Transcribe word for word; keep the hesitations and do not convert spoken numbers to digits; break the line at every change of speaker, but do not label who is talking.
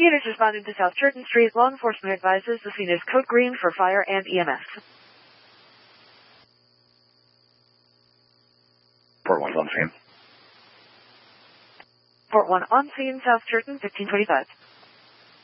Units responding to South Churton Street. Law enforcement advises the scene is code green for fire and E M S.
Port one's on scene.
Port one on scene, South Churton, fifteen twenty-five.